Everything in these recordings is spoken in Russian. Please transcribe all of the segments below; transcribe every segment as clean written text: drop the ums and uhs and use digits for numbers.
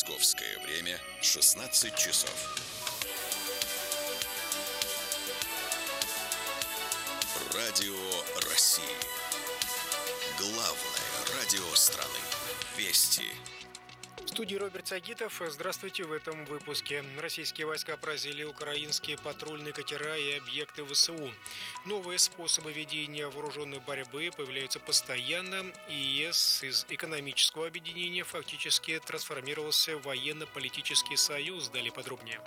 Московское время 16 часов. Радио России. Главное радио страны. Вести. В студии Роберт Сагитов. Здравствуйте. В этом выпуске. Российские войска поразили украинские патрульные катера и объекты ВСУ. Новые способы ведения вооруженной борьбы появляются постоянно. И ЕС из экономического объединения фактически трансформировался в военно-политический союз. Далее подробнее.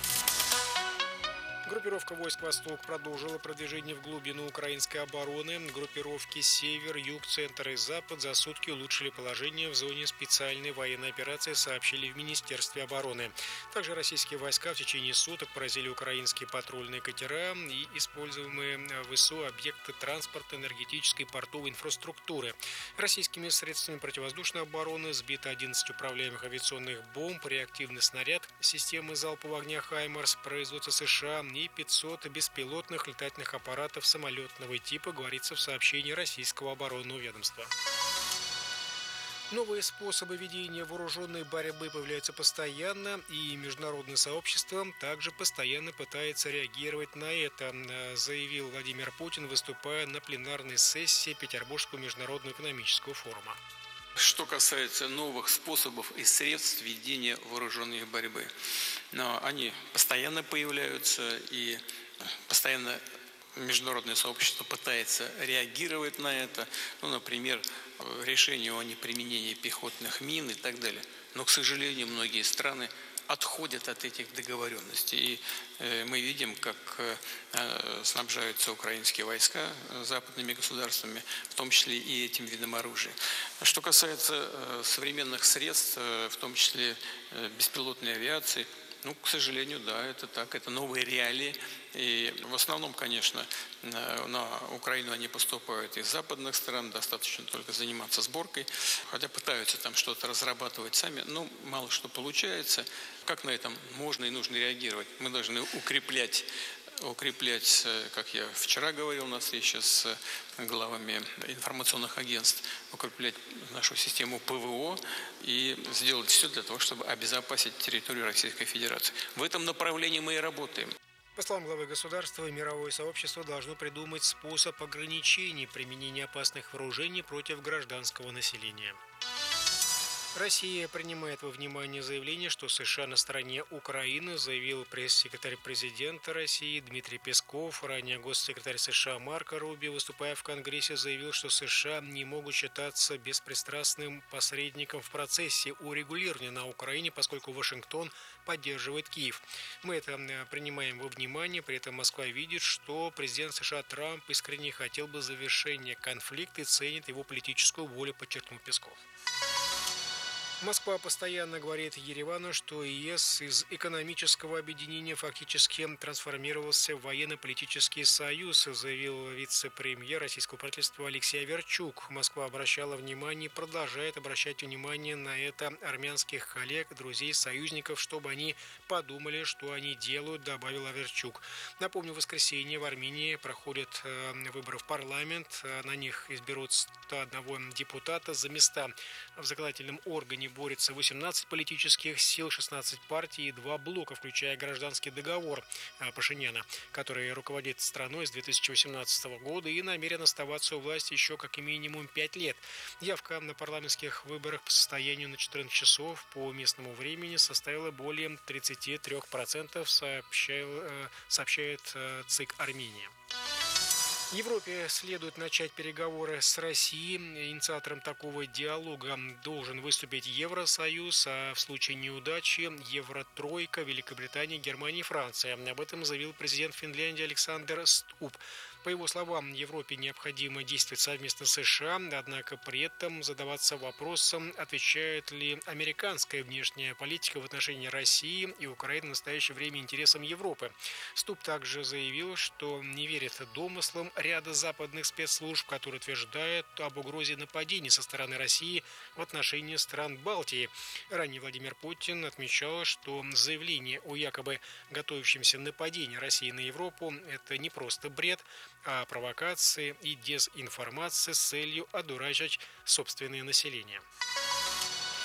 Группировка войск «Восток» продолжила продвижение в глубину украинской обороны. Группировки «Север», «Юг», «Центр» и «Запад» за сутки улучшили положение в зоне специальной военной операции, сообщили в Министерстве обороны. Также российские войска в течение суток поразили украинские патрульные катера и используемые в ВСУ объекты транспорта, энергетической и портовой инфраструктуры. Российскими средствами противовоздушной обороны сбито 11 управляемых авиационных бомб, реактивный снаряд системы залпового огня «Хаймарс» производства США и 500 беспилотных летательных аппаратов самолетного типа, говорится в сообщении российского оборонного ведомства. Новые способы ведения вооруженной борьбы появляются постоянно, и международное сообщество также постоянно пытается реагировать на это, заявил Владимир Путин, выступая на пленарной сессии Петербургского международного экономического форума. Что касается новых способов и средств ведения вооруженной борьбы, они постоянно появляются, и постоянно международное сообщество пытается реагировать на это. Например, решение о неприменении пехотных мин и так далее. Но, к сожалению, многие страны отходят от этих договоренностей. И мы видим, как снабжаются украинские войска западными государствами, в том числе и этим видом оружия. Что касается современных средств, в том числе беспилотной авиации, к сожалению, да, это так, это новые реалии. И в основном, конечно, на Украину они поступают из западных стран, достаточно только заниматься сборкой, хотя пытаются там что-то разрабатывать сами, но мало что получается. Как на этом можно и нужно реагировать? Мы должны укреплять, как я вчера говорил на встрече с главами информационных агентств, укреплять нашу систему ПВО и сделать все для того, чтобы обезопасить территорию Российской Федерации. В этом направлении мы и работаем. По словам главы государства, мировое сообщество должно придумать способ ограничения применения опасных вооружений против гражданского населения. Россия принимает во внимание заявление, что США на стороне Украины, заявил пресс-секретарь президента России Дмитрий Песков. Ранее госсекретарь США Марко Рубио, выступая в Конгрессе, заявил, что США не могут считаться беспристрастным посредником в процессе урегулирования на Украине, поскольку Вашингтон поддерживает Киев. Мы это принимаем во внимание, при этом Москва видит, что президент США Трамп искренне хотел бы завершения конфликта и ценит его политическую волю, подчеркнул Песков. Москва постоянно говорит Еревану, что ЕС из экономического объединения фактически трансформировался в военно-политический союз, заявил вице-премьер российского правительства Алексей Аверчук. Москва обращала внимание и продолжает обращать внимание на это армянских коллег, друзей, союзников, чтобы они подумали, что они делают, добавил Аверчук. Напомню, в воскресенье в Армении проходят выборы в парламент. На них изберут 101 депутата. За места в законодательном органе борется 18 политических сил, 16 партий и 2 блока, включая гражданский договор Пашиняна, который руководит страной с 2018 года и намерен оставаться у власти еще как минимум 5 лет. Явка на парламентских выборах по состоянию на 14 часов по местному времени составила более 33%, сообщает ЦИК Армении. Европе следует начать переговоры с Россией. Инициатором такого диалога должен выступить Евросоюз, а в случае неудачи Евротройка, Великобритания, Германия и Франция. Об этом заявил президент Финляндии Александр Стуб. По его словам, Европе необходимо действовать совместно с США, однако при этом задаваться вопросом, отвечает ли американская внешняя политика в отношении России и Украины в настоящее время интересам Европы. Стуб также заявил, что не верит домыслам ряда западных спецслужб, которые утверждают об угрозе нападений со стороны России в отношении стран Балтии. Ранее Владимир Путин отмечал, что заявление о якобы готовящемся нападении России на Европу – это не просто бред, а провокации и дезинформации с целью одурачить собственное население.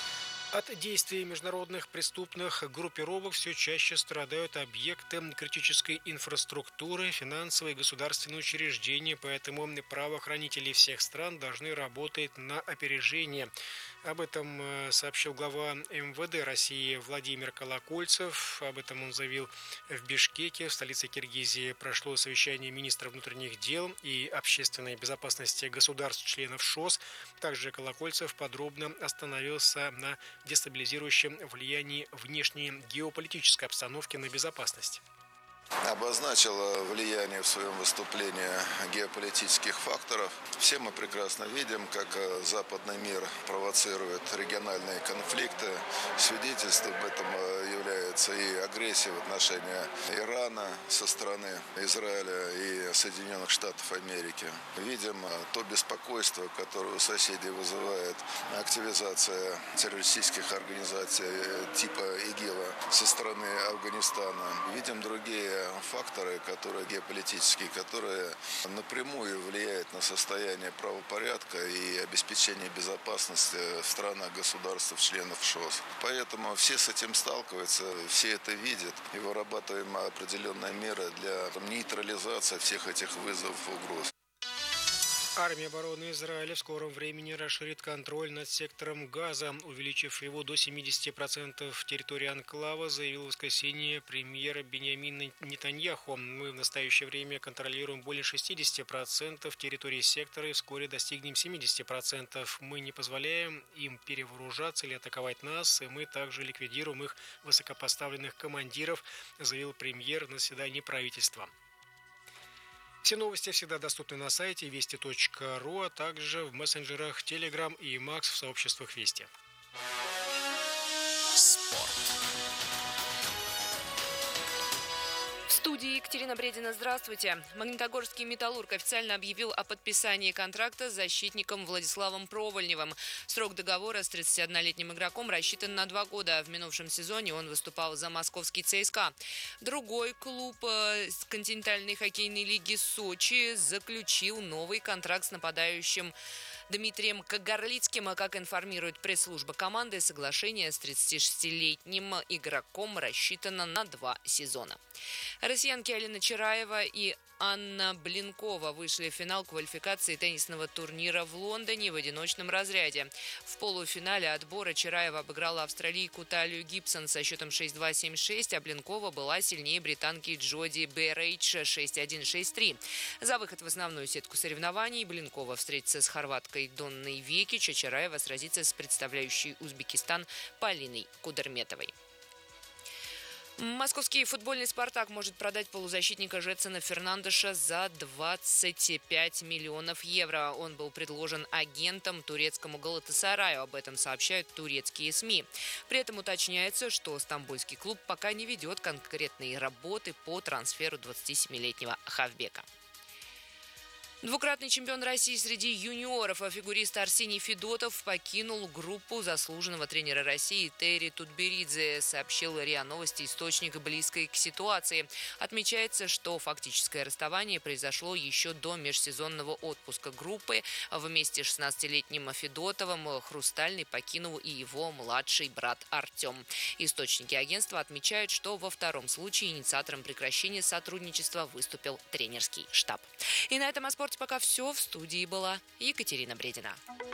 От действий международных преступных группировок все чаще страдают объекты критической инфраструктуры, финансовые и государственные учреждения, поэтому правоохранители всех стран должны работать на опережение. Об этом сообщил глава МВД России Владимир Колокольцев. Об этом он заявил в Бишкеке, в столице Киргизии. Прошло совещание министра внутренних дел и общественной безопасности государств-членов ШОС. Также Колокольцев подробно остановился на дестабилизирующем влиянии внешней геополитической обстановки на безопасность. Обозначил влияние в своем выступлении геополитических факторов. Все мы прекрасно видим, как западный мир провоцирует региональные конфликты. Свидетельством об этом является и агрессия в отношении Ирана со стороны Израиля и Соединенных Штатов Америки. Видим то беспокойство, которое у соседей вызывает активизация террористических организаций типа ИГИЛа со стороны Афганистана. Видим другие факторы, которые геополитические, которые напрямую влияют на состояние правопорядка и обеспечение безопасности в странах, государствах, членов ШОС. Поэтому все с этим сталкиваются, все это видят и вырабатываем определенные меры для нейтрализации всех этих вызовов и угроз. Армия обороны Израиля в скором времени расширит контроль над сектором Газа, увеличив его до 70% территории анклава, заявил в воскресенье премьер Биньямин Нетаньяху. Мы в настоящее время контролируем более 60% территории сектора и вскоре достигнем 70%. Мы не позволяем им перевооружаться или атаковать нас, и мы также ликвидируем их высокопоставленных командиров, заявил премьер на заседании правительства. Все новости всегда доступны на сайте вести.ру, а также в мессенджерах Telegram и Max в сообществах Вести. Спорт. В студии Екатерина Бредина. Здравствуйте. Магнитогорский «Металлург» официально объявил о подписании контракта с защитником Владиславом Провольневым. Срок договора с 31-летним игроком рассчитан на 2 года. В минувшем сезоне он выступал за московский ЦСКА. Другой клуб континентальной хоккейной лиги Сочи заключил новый контракт с нападающим Дмитрием Кагарлицким. Как информирует пресс-служба команды, соглашение с 36-летним игроком рассчитано на 2 сезона. Россиянки Алина Чараева и Анна Блинкова вышли в финал квалификации теннисного турнира в Лондоне в одиночном разряде. В полуфинале отбора Чараева обыграла австралийку Талию Гибсон со счетом 6-2, 7-6, а Блинкова была сильнее британки Джоди Берейдж 6-1, 6-3. За выход в основную сетку соревнований Блинкова встретится с хорваткой Донной Векич, а Чараева сразится с представляющей Узбекистан Полиной Кудерметовой. Московский футбольный «Спартак» может продать полузащитника Жетсона Фернандеша за 25 миллионов евро. Он был предложен агентом турецкому Галатасараю. Об этом сообщают турецкие СМИ. При этом уточняется, что стамбульский клуб пока не ведет конкретные работы по трансферу 27-летнего хавбека. Двукратный чемпион России среди юниоров, а фигурист Арсений Федотов покинул группу заслуженного тренера России Терри Тутберидзе, сообщил РИА Новости источник, близкой к ситуации. Отмечается, что фактическое расставание произошло еще до межсезонного отпуска группы. Вместе с 16-летним Федотовым Хрустальный покинул и его младший брат Артем. Источники агентства отмечают, что во втором случае инициатором прекращения сотрудничества выступил тренерский штаб. И на этом о спорте пока все. В студии была Екатерина Бредина.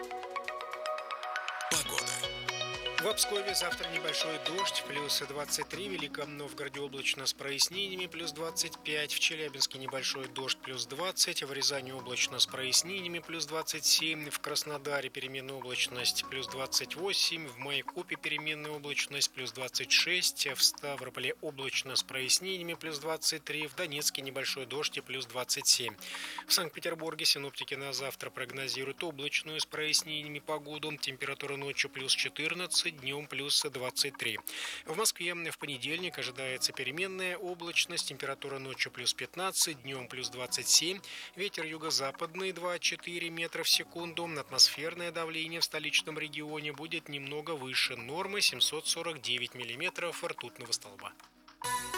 Погода. В Обскове завтра небольшой дождь, плюс 23, в Великом Новгороде облачно с прояснениями, плюс 25, в Челябинске небольшой дождь, плюс 20, в Рязани облачно с прояснениями, плюс 27, в Краснодаре переменная облачность, плюс 28, в Майкопе переменная облачность, плюс 26, в Ставрополе облачно с прояснениями, плюс 23, в Донецке небольшой дождь и плюс 27. В Санкт-Петербурге синоптики на завтра прогнозируют облачную с прояснениями погоду, температура ночью плюс 14, днем плюс 23. В Москве в понедельник ожидается переменная облачность, температура ночью плюс 15, днем плюс 27, ветер юго-западный 2,4 метра в секунду, атмосферное давление в столичном регионе будет немного выше нормы 749 миллиметров ртутного столба.